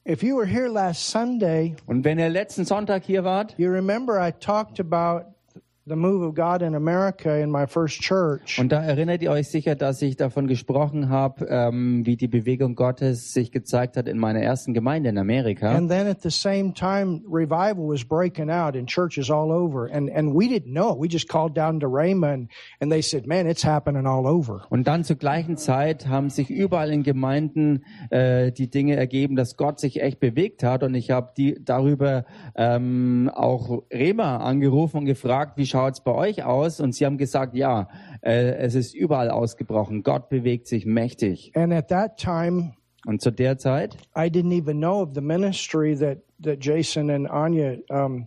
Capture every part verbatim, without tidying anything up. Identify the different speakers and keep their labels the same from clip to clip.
Speaker 1: if you were here last Sunday,
Speaker 2: Und wenn ihr letzten Sonntag hier wart,
Speaker 1: you remember I talked about the move of God in America in my first church.
Speaker 2: und da erinnert ihr euch sicher, dass ich davon gesprochen habe, ähm, wie die Bewegung Gottes sich gezeigt hat in meiner ersten Gemeinde in Amerika.
Speaker 1: And then at the same time, revival was breaking out in churches all over. And, and we didn't know it. We just called down to Rhema and, and they said, man, it's happening all over.
Speaker 2: Und dann zur gleichen Zeit haben sich überall in Gemeinden äh, die Dinge ergeben, dass Gott sich echt bewegt hat. Und ich habe die darüber ähm, auch Rema angerufen und gefragt, wie schaut's bei euch aus? Und sie haben gesagt, ja, äh, es ist überall ausgebrochen. Gott bewegt sich mächtig.
Speaker 1: And at that time,
Speaker 2: Und zu der Zeit
Speaker 1: I didn't even know of the ministry that, that Jason and Anya um,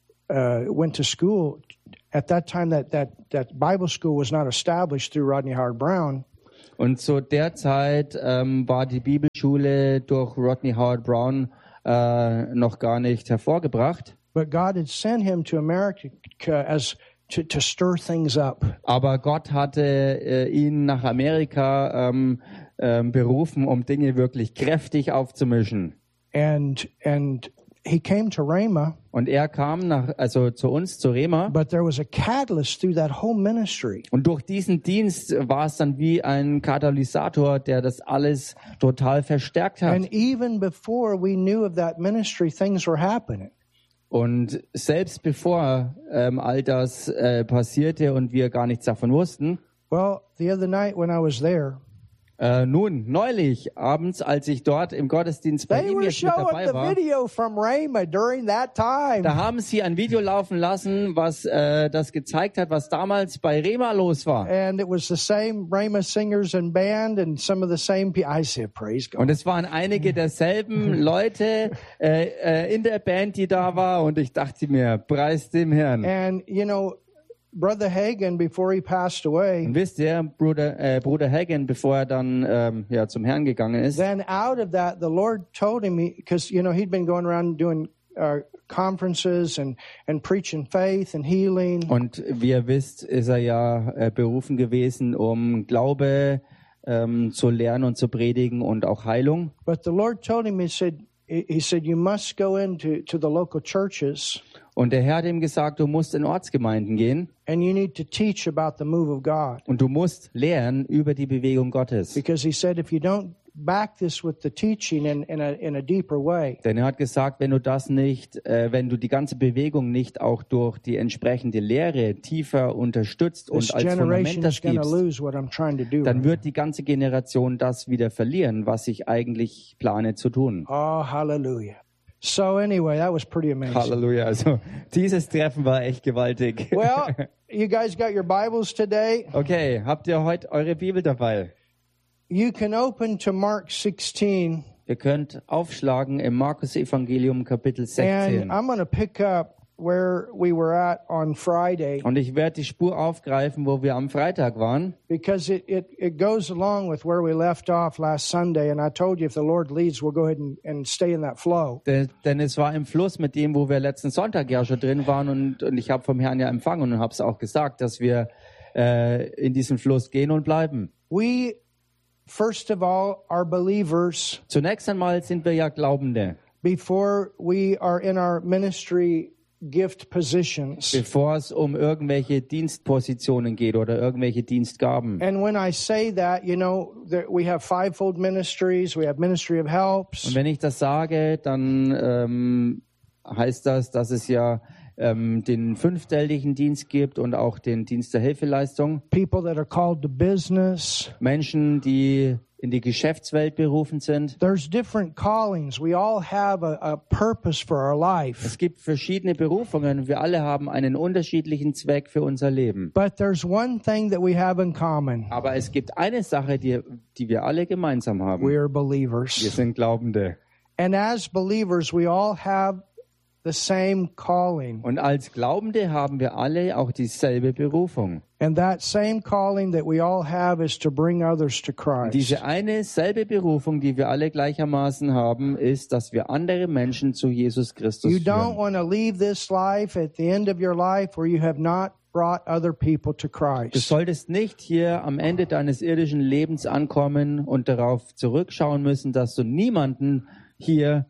Speaker 1: uh, went to school. At that time, that, that, that Bible school was not established through Rodney Howard Brown.
Speaker 2: Und zu der Zeit ähm, war die Bibelschule durch Rodney Howard Brown äh, noch gar nicht hervorgebracht.
Speaker 1: But God had sent him to America as to, to stir things up.
Speaker 2: Aber Gott hatte äh, ihn nach Amerika ähm, ähm, berufen, um Dinge wirklich kräftig aufzumischen.
Speaker 1: And and he came to Rhema,
Speaker 2: Und er kam nach, also zu uns, zu Rema.
Speaker 1: but there was a catalyst through that whole ministry.
Speaker 2: Und durch diesen Dienst war es dann wie ein Katalysator, der das alles total verstärkt hat.
Speaker 1: And even before we knew of that ministry, things were happening.
Speaker 2: Und selbst bevor ähm, all das äh, passierte und wir gar nichts davon wussten,
Speaker 1: Well, the other night when I was there,
Speaker 2: äh, nun, neulich, abends, als ich dort im Gottesdienst bei
Speaker 1: they
Speaker 2: ihm
Speaker 1: were
Speaker 2: jetzt mit
Speaker 1: showing
Speaker 2: dabei
Speaker 1: the
Speaker 2: war,
Speaker 1: video from Rhema during that time.
Speaker 2: da haben sie ein Video laufen lassen, was äh, das gezeigt hat, was damals bei Rema los war.
Speaker 1: And it was the same Rhema singers and band and some of the same people. I said, praise God.
Speaker 2: Und es waren einige derselben Leute äh, äh, in der Band, die da war. Und ich dachte mir, preis dem Herrn.
Speaker 1: And, you know, Brother Hagin, before he passed away,
Speaker 2: Und wisst ihr, Bruder, äh, Bruder Hagin, bevor er dann ähm, ja, zum Herrn gegangen ist,
Speaker 1: then out of that, the Lord told him, because, you know, he'd been going around doing uh, conferences and, and preaching faith and healing.
Speaker 2: und wie ihr wisst, ist er ja äh, berufen gewesen, um Glaube ähm, zu lernen und zu predigen und auch Heilung.
Speaker 1: But the Lord told him, he said, he said, you must go into to the local churches
Speaker 2: Und der Herr hat ihm gesagt, du musst in Ortsgemeinden gehen
Speaker 1: and you need to teach about the move of God.
Speaker 2: und du musst lernen über die Bewegung Gottes.
Speaker 1: Because he said, if you don't back this with the teaching in, in, a, in a deeper way,
Speaker 2: Denn er hat gesagt, wenn du das nicht, äh, wenn du die ganze Bewegung nicht auch durch die entsprechende Lehre tiefer unterstützt
Speaker 1: this
Speaker 2: und als
Speaker 1: generation
Speaker 2: Fundament das
Speaker 1: is going to
Speaker 2: gibst,
Speaker 1: lose what I'm trying to do.
Speaker 2: dann wird die ganze Generation das wieder verlieren, was ich eigentlich plane zu tun.
Speaker 1: Oh, hallelujah. So anyway, that was pretty amazing.
Speaker 2: Halleluja. Also dieses Treffen war echt gewaltig.
Speaker 1: Well, you guys got your Bibles today.
Speaker 2: Okay, habt ihr heute eure Bibel dabei?
Speaker 1: You can open to Mark sixteen,
Speaker 2: Ihr könnt aufschlagen im Markus Evangelium Kapitel
Speaker 1: and
Speaker 2: sechzehn.
Speaker 1: I'm going to pick up where we were at on Friday,
Speaker 2: Und ich werde die Spur aufgreifen, wo wir am Freitag waren.
Speaker 1: because it, it, it goes along with where we left off last Sunday. And I told you if the Lord leads, we'll go ahead and, and stay in that flow.
Speaker 2: Denn, denn es war im Fluss mit dem, wo wir letzten Sonntag ja schon drin waren. Und, und ich habe vom Herrn ja empfangen und habe es auch gesagt, dass wir äh, in diesen Fluss gehen und bleiben.
Speaker 1: We, first of all, are believers
Speaker 2: Zunächst einmal sind wir ja Glaubende.
Speaker 1: before we are in our ministry gift positions.
Speaker 2: Bevor es um irgendwelche Dienstpositionen geht oder irgendwelche Dienstgaben.
Speaker 1: And when I say that, you know, that we have fivefold ministries, we have ministry of helps.
Speaker 2: Und wenn ich das sage, dann ähm, heißt das, dass es ja ähm, den fünftägigen Dienst gibt und auch den Dienst der Hilfeleistung.
Speaker 1: People that are called to business.
Speaker 2: Menschen, die in die Geschäftswelt berufen sind.
Speaker 1: There's different callings. We all have a, a purpose for our life.
Speaker 2: Es gibt verschiedene Berufungen. Wir alle haben einen unterschiedlichen Zweck für unser Leben.
Speaker 1: But there's one thing that we have in common.
Speaker 2: Aber es gibt eine Sache, die, die wir alle gemeinsam haben.
Speaker 1: We are
Speaker 2: Wir
Speaker 1: believers.
Speaker 2: sind Glaubende.
Speaker 1: And as believers, we all have the same calling.
Speaker 2: Und als Glaubende haben wir alle auch dieselbe Berufung.
Speaker 1: And that same calling that we all have is to bring others to Christ.
Speaker 2: Diese eine selbe Berufung, die wir alle gleichermaßen haben, ist, dass wir andere Menschen zu Jesus Christus
Speaker 1: You don't
Speaker 2: führen.
Speaker 1: want to leave this life at the end of your life where you have not brought other people to
Speaker 2: Du
Speaker 1: Christ.
Speaker 2: solltest nicht hier am Ende deines irdischen Lebens ankommen und darauf zurückschauen müssen, dass du niemanden hier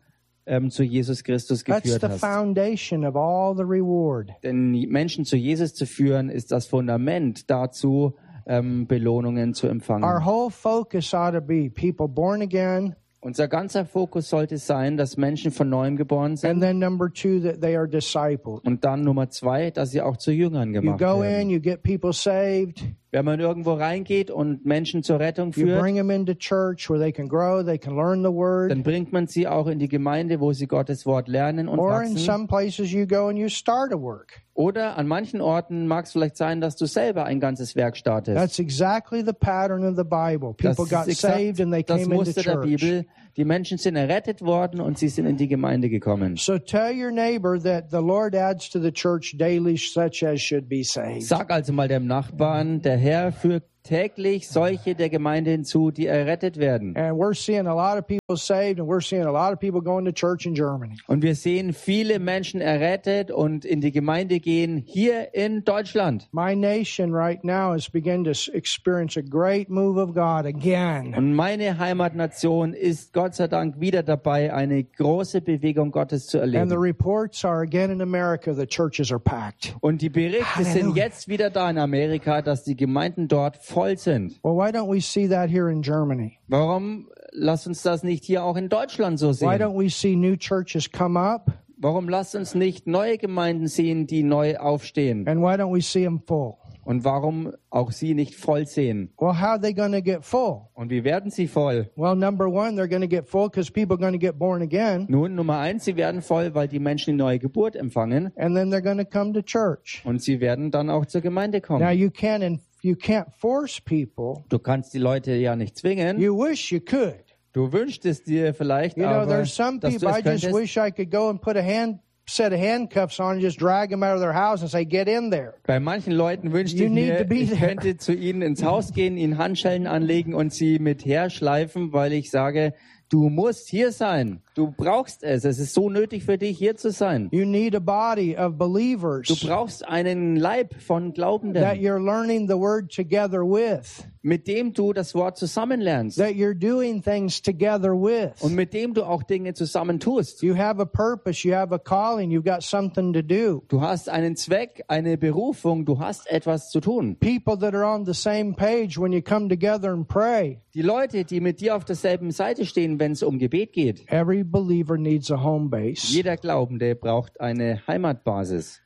Speaker 2: ähm, zu Jesus Christus
Speaker 1: That's
Speaker 2: geführt
Speaker 1: the
Speaker 2: hast.
Speaker 1: foundation of all the reward.
Speaker 2: Denn Menschen zu Jesus zu führen, ist das Fundament dazu, ähm, Belohnungen zu
Speaker 1: Our
Speaker 2: empfangen.
Speaker 1: whole focus ought to be people born again,
Speaker 2: Unser ganzer Fokus sollte sein, dass Menschen von Neuem geboren
Speaker 1: and
Speaker 2: sind.
Speaker 1: then number two, that they are discipled.
Speaker 2: Und dann Nummer zwei, dass sie auch zu Jüngern
Speaker 1: You
Speaker 2: gemacht
Speaker 1: go in,
Speaker 2: werden.
Speaker 1: you get people saved,
Speaker 2: Wenn man irgendwo reingeht und Menschen zur Rettung
Speaker 1: you
Speaker 2: führt,
Speaker 1: bring them into church where they can grow, they can learn the word.
Speaker 2: dann bringt man sie auch in die Gemeinde, wo sie Gottes Wort lernen und
Speaker 1: Or in
Speaker 2: wachsen.
Speaker 1: some places you go and you start a work.
Speaker 2: Oder an manchen Orten mag es vielleicht sein, dass du selber ein ganzes Werk startest.
Speaker 1: That's exactly the pattern of the Bible.
Speaker 2: Das
Speaker 1: People got
Speaker 2: ist exakt
Speaker 1: saved and they
Speaker 2: das
Speaker 1: came into
Speaker 2: Muster der
Speaker 1: church.
Speaker 2: Bibel. Die Menschen sind errettet worden und sie sind in die Gemeinde gekommen.
Speaker 1: So tell your neighbor that the Lord adds to the church daily such as should be saved.
Speaker 2: Sag also mal dem Nachbarn, der Herr fügt täglich solche der Gemeinde hinzu, die errettet werden.
Speaker 1: And we're seeing a lot of people saved, and we're seeing a lot of people going to church in Germany.
Speaker 2: Und wir sehen viele Menschen errettet und in die Gemeinde gehen hier in Deutschland.
Speaker 1: My nation right now is beginning to s- experience a great move of God again.
Speaker 2: Und meine Heimatnation ist Gott sei Dank wieder dabei, eine große Bewegung Gottes zu
Speaker 1: And the
Speaker 2: erleben.
Speaker 1: reports are again in America, the churches are packed.
Speaker 2: Und die Berichte sind
Speaker 1: Halleluja.
Speaker 2: jetzt wieder da in Amerika, dass die Gemeinden dort voll sind.
Speaker 1: Well, why don't we see that here in Germany?
Speaker 2: Warum lasst uns das nicht hier auch in Deutschland so
Speaker 1: Why
Speaker 2: sehen?
Speaker 1: don't we see new churches come up?
Speaker 2: Warum lasst uns nicht neue Gemeinden sehen, die neu aufstehen?
Speaker 1: And why don't we see them full?
Speaker 2: Und warum auch sie nicht voll sehen?
Speaker 1: Well, how are they going to get full?
Speaker 2: Und wie werden sie voll?
Speaker 1: Well, number one, they're going to get full because people are going to get born again,
Speaker 2: Nun, Nummer eins, sie werden voll, weil die Menschen die neue Geburt empfangen.
Speaker 1: and then they're going to come to church.
Speaker 2: Und sie werden dann auch zur Gemeinde
Speaker 1: Now,
Speaker 2: kommen.
Speaker 1: you can't in, you can't force people.
Speaker 2: Du kannst die Leute ja nicht zwingen.
Speaker 1: You wish you could.
Speaker 2: Du wünschst es dir vielleicht,
Speaker 1: You know,
Speaker 2: aber
Speaker 1: there's some
Speaker 2: dass du
Speaker 1: people I
Speaker 2: es
Speaker 1: just
Speaker 2: könntest.
Speaker 1: wish I could go and put a hand set of handcuffs on and just drag them out of their house and say, "Get in there."
Speaker 2: Bei manchen Leuten wünschte
Speaker 1: You
Speaker 2: ich
Speaker 1: need
Speaker 2: mir,
Speaker 1: to be
Speaker 2: ich
Speaker 1: there.
Speaker 2: könnte zu ihnen ins Haus gehen, ihnen Handschellen anlegen und sie mit herschleifen, weil ich sage, du musst hier sein. Du brauchst es. Es ist so nötig für dich, hier zu sein.
Speaker 1: You need a body of
Speaker 2: Du
Speaker 1: believers
Speaker 2: brauchst einen Leib von
Speaker 1: that
Speaker 2: Glaubenden,
Speaker 1: you're learning the word together with,
Speaker 2: mit dem du das Wort zusammenlernst
Speaker 1: that you're doing things together with.
Speaker 2: und mit dem du auch Dinge zusammen tust.
Speaker 1: You have a purpose, you have a calling, you've got something to do.
Speaker 2: Du hast einen Zweck, eine Berufung, du hast etwas zu tun.
Speaker 1: People that are on the same page when you come together and pray.
Speaker 2: Die Leute, die mit dir auf derselben Seite stehen, wenn es um Gebet geht.
Speaker 1: Every believer needs a home base.
Speaker 2: Jeder Glaubende braucht eine Heimatbasis.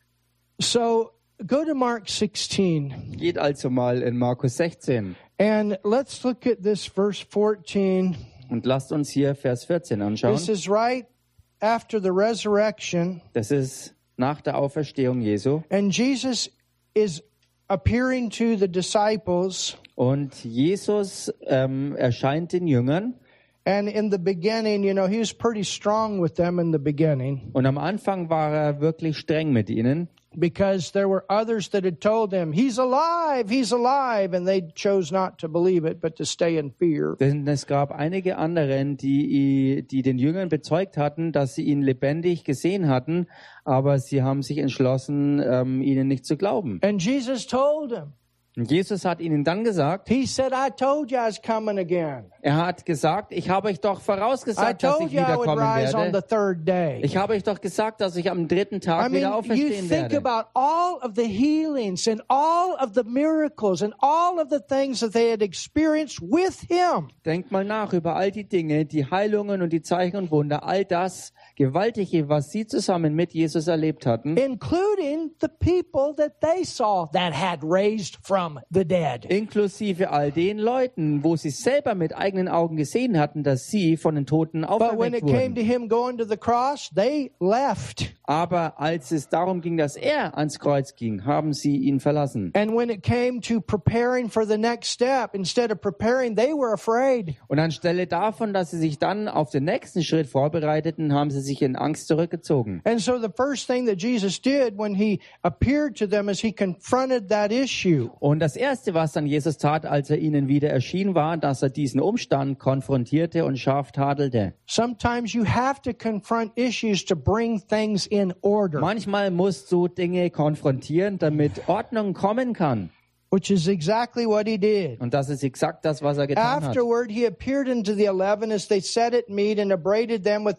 Speaker 1: So go to Mark sixteen
Speaker 2: Geht also mal in Markus sechzehn
Speaker 1: and let's look at this verse fourteen.
Speaker 2: und lasst uns hier Vers vierzehn anschauen.
Speaker 1: This is right after the resurrection,
Speaker 2: Das ist nach der Auferstehung Jesu.
Speaker 1: and Jesus is appearing to the disciples.
Speaker 2: Und Jesus ähm, erscheint den Jüngern.
Speaker 1: And in the beginning, you know, he was pretty strong with them in the beginning
Speaker 2: Und am Anfang war er wirklich streng mit ihnen,
Speaker 1: because there were others that had told them, "He's alive, he's alive," and they chose not to believe it, but to stay in fear.
Speaker 2: denn es gab einige anderen, die, die den Jüngern bezeugt hatten, dass sie ihn lebendig gesehen hatten, aber sie haben sich entschlossen, ähm, ihnen nicht zu glauben.
Speaker 1: And Jesus told them,
Speaker 2: Und Jesus hat ihnen dann gesagt,
Speaker 1: he said, "I told you I was coming again.
Speaker 2: er hat gesagt, ich habe euch doch
Speaker 1: I
Speaker 2: vorausgesagt, dass
Speaker 1: told
Speaker 2: ich
Speaker 1: you I would
Speaker 2: wiederkommen
Speaker 1: rise on the
Speaker 2: werde.
Speaker 1: third day."
Speaker 2: Ich habe euch doch gesagt, dass ich am dritten Tag
Speaker 1: I mean,
Speaker 2: wieder
Speaker 1: you
Speaker 2: auferstehen
Speaker 1: think
Speaker 2: werde.
Speaker 1: about all of the healings and all of the miracles and all of the things that they had experienced with him.
Speaker 2: Denkt mal nach über all die Dinge, die Heilungen und die Zeichen und Wunder, all das Gewaltige, was sie zusammen mit Jesus erlebt hatten,
Speaker 1: Including the people that they saw that had raised from the dead.
Speaker 2: inklusive all den Leuten, wo sie selber mit eigenen Augen gesehen hatten, dass sie von den Toten
Speaker 1: But when
Speaker 2: auferweckt
Speaker 1: it came
Speaker 2: wurden.
Speaker 1: to him going to the cross, they left.
Speaker 2: Aber als es darum ging, dass er ans Kreuz ging, haben sie ihn verlassen.
Speaker 1: And when it came to preparing for the next step, instead of preparing, they were afraid.
Speaker 2: Und anstelle davon, dass sie sich dann auf den nächsten Schritt vorbereiteten, haben sie sich in Angst zurückgezogen.
Speaker 1: And so the first thing that Jesus did when he appeared to them is he confronted that issue.
Speaker 2: Und das Erste, was dann Jesus tat, als er ihnen wieder erschien, war, dass er diesen Umstand konfrontierte und scharf tadelte.
Speaker 1: Sometimes you have to confront issues to bring things in order,
Speaker 2: Manchmal musst du Dinge konfrontieren, damit Ordnung kommen kann.
Speaker 1: which is exactly what he did.
Speaker 2: Und das ist exakt das, was er getan hat.
Speaker 1: Afterward, he appeared unto the eleven as they sat at meat and upbraided them with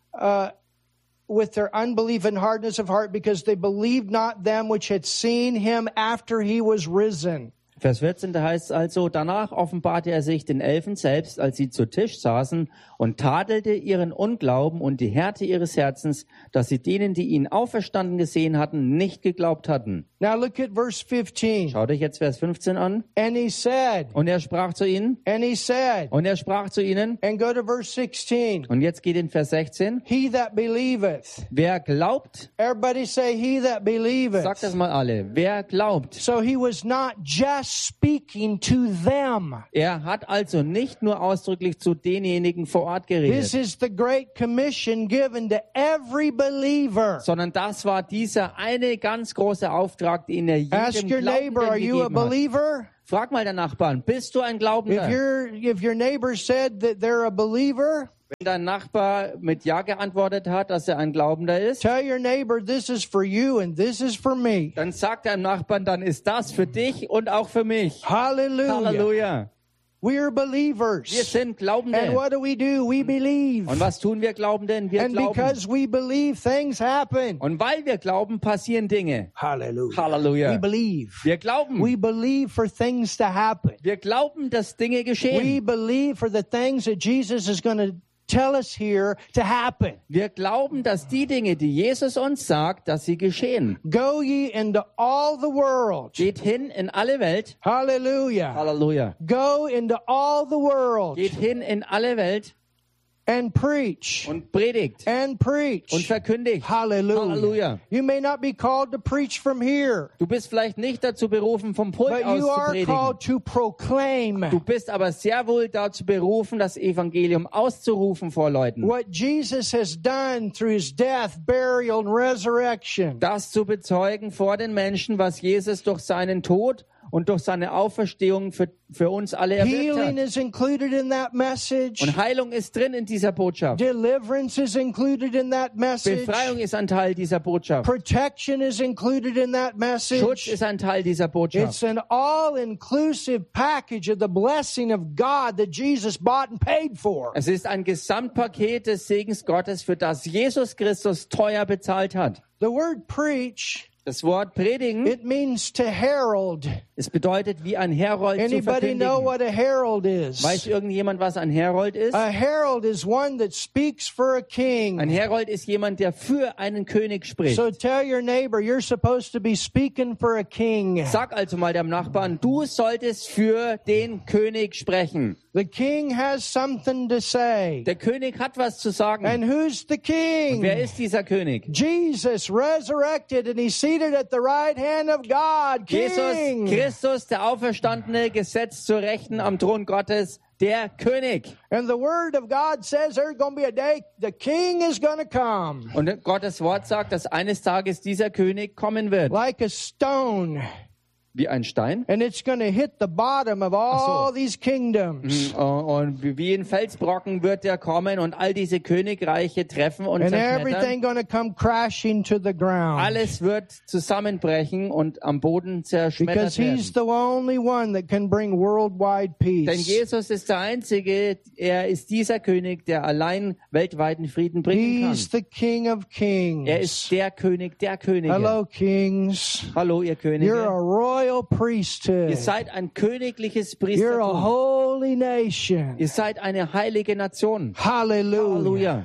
Speaker 1: uh, with their unbelief and hardness of heart, because they believed not them which had seen him after he was risen.
Speaker 2: Vers vierzehn, da heißt es also, danach offenbarte er sich den Elfen selbst, als sie zu Tisch saßen, und tadelte ihren Unglauben und die Härte ihres Herzens, dass sie denen, die ihn auferstanden gesehen hatten, nicht geglaubt hatten.
Speaker 1: Now look at verse fifteen.
Speaker 2: Schaut euch jetzt Vers fünfzehn an.
Speaker 1: And he said,
Speaker 2: Und er sprach zu ihnen,
Speaker 1: and he said,
Speaker 2: und er sprach zu ihnen,
Speaker 1: and go to verse sixteen.
Speaker 2: und jetzt geht in Vers sechzehn,
Speaker 1: He that believeth.
Speaker 2: wer glaubt,
Speaker 1: Everybody say, he that believeth.
Speaker 2: sagt das mal alle, wer glaubt.
Speaker 1: So he was not just speaking to them.
Speaker 2: Er hat also nicht nur ausdrücklich zu denjenigen vor Ort
Speaker 1: This
Speaker 2: geredet,
Speaker 1: is the great commission given to every believer.
Speaker 2: sondern das war dieser eine ganz große Auftrag, den er
Speaker 1: Ask
Speaker 2: jedem
Speaker 1: your neighbor, are
Speaker 2: Glaubenden
Speaker 1: you a
Speaker 2: gegeben hat.
Speaker 1: believer?
Speaker 2: Frag mal den Nachbarn, bist du ein
Speaker 1: If
Speaker 2: Glaubender?
Speaker 1: your if your neighbor said that they're a believer,
Speaker 2: Wenn dein Nachbar mit Ja geantwortet hat, dass er ein Glaubender ist,
Speaker 1: tell your neighbor this is for you and this is for me.
Speaker 2: dann sagt deinem Nachbarn, dann ist das für dich und auch für mich.
Speaker 1: Hallelujah.
Speaker 2: Halleluja.
Speaker 1: We are
Speaker 2: Wir
Speaker 1: believers.
Speaker 2: sind
Speaker 1: And
Speaker 2: Glaubende.
Speaker 1: what do we do? We believe.
Speaker 2: Und was tun wir Glaubenden? Wir
Speaker 1: And
Speaker 2: glauben.
Speaker 1: because we believe, things happen.
Speaker 2: Und weil wir glauben, passieren Dinge.
Speaker 1: Hallelujah.
Speaker 2: Halleluja.
Speaker 1: We believe.
Speaker 2: Wir glauben.
Speaker 1: We believe for things to happen.
Speaker 2: Wir glauben, dass Dinge
Speaker 1: We
Speaker 2: geschehen.
Speaker 1: believe for the things that Jesus is going to tell us here to happen.
Speaker 2: Wir glauben, dass die Dinge, die Jesus uns sagt, dass sie geschehen.
Speaker 1: Go ye into all the world.
Speaker 2: Geht hin in alle Welt.
Speaker 1: Hallelujah.
Speaker 2: Halleluja.
Speaker 1: Go into all the world
Speaker 2: Geht hin in alle Welt
Speaker 1: and preach
Speaker 2: und predigt
Speaker 1: and preach.
Speaker 2: und verkündigt.
Speaker 1: Hallelujah.
Speaker 2: Halleluja.
Speaker 1: You may not be called to preach from here,
Speaker 2: Du bist vielleicht nicht dazu berufen, vom Pult
Speaker 1: but
Speaker 2: aus
Speaker 1: you
Speaker 2: zu
Speaker 1: are
Speaker 2: predigen.
Speaker 1: called to proclaim
Speaker 2: Du bist aber sehr wohl dazu berufen, das Evangelium auszurufen vor Leuten.
Speaker 1: what Jesus has done through his death, burial, and resurrection.
Speaker 2: Das zu bezeugen vor den Menschen, was Jesus durch seinen Tod und durch seine Auferstehung für, für uns alle erwirkt
Speaker 1: Healing
Speaker 2: hat.
Speaker 1: is included in that message.
Speaker 2: Und Heilung ist drin in dieser Botschaft.
Speaker 1: Deliverance is included in that message.
Speaker 2: Befreiung ist ein Teil dieser Botschaft.
Speaker 1: Protection is included in that
Speaker 2: Schutz
Speaker 1: message.
Speaker 2: ist ein Teil dieser Botschaft.
Speaker 1: It's an all-inclusive package of the blessing of God that Jesus bought and paid for.
Speaker 2: Es ist ein Gesamtpaket des Segens Gottes, für das Jesus Christus teuer bezahlt hat.
Speaker 1: The word preach,
Speaker 2: Das Wort predigen,
Speaker 1: it means to herald.
Speaker 2: es bedeutet wie ein Herold zu
Speaker 1: Anybody know
Speaker 2: verkündigen.
Speaker 1: what a herald is?
Speaker 2: Weiß irgendjemand, was ein Herold ist?
Speaker 1: A herald is one that speaks for a
Speaker 2: Ein
Speaker 1: king.
Speaker 2: Herold ist jemand, der für einen König spricht.
Speaker 1: So tell your neighbor you're supposed to be speaking for a king.
Speaker 2: Sag also mal dem Nachbarn, du solltest für den König sprechen.
Speaker 1: The king has something to say.
Speaker 2: Der König hat was zu sagen.
Speaker 1: And who's the king?
Speaker 2: Wer ist dieser König?
Speaker 1: Jesus resurrected and he's seated at the right hand of God.
Speaker 2: Jesus
Speaker 1: King.
Speaker 2: Christus, der Auferstandene, gesetzt zur Rechten am Thron Gottes, der König.
Speaker 1: And the word of God says there's going to be a day the king is going to come
Speaker 2: Und Gottes Wort sagt, dass eines Tages dieser König kommen wird.
Speaker 1: like a stone.
Speaker 2: Wie ein Stein.
Speaker 1: And it's going to hit the bottom of all these kingdoms.
Speaker 2: Und wie ein Felsbrocken wird er kommen und all diese Königreiche treffen und
Speaker 1: And
Speaker 2: zerschmettern.
Speaker 1: everything going to come crashing to the ground.
Speaker 2: Alles wird zusammenbrechen und am Boden zerschmettert
Speaker 1: Because he's
Speaker 2: werden.
Speaker 1: the only one that can bring worldwide
Speaker 2: Denn
Speaker 1: peace.
Speaker 2: Jesus ist der Einzige, er ist dieser König, der allein weltweiten Frieden bringen kann.
Speaker 1: He's the King of
Speaker 2: Er ist
Speaker 1: Kings.
Speaker 2: der König der Könige.
Speaker 1: Hello, kings.
Speaker 2: Hallo, ihr
Speaker 1: You're a
Speaker 2: Könige.
Speaker 1: royal priesthood.
Speaker 2: Ihr seid ein königliches
Speaker 1: You're a
Speaker 2: Priestertum.
Speaker 1: holy nation.
Speaker 2: Ihr seid eine heilige Nation.
Speaker 1: Hallelujah.
Speaker 2: Halleluja.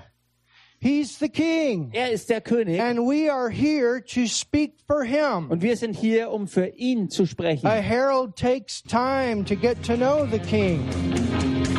Speaker 1: He's the king.
Speaker 2: Er ist der König
Speaker 1: And we are here to speak for him.
Speaker 2: und wir sind hier, um für ihn zu sprechen.
Speaker 1: A herald takes time to get to know the king.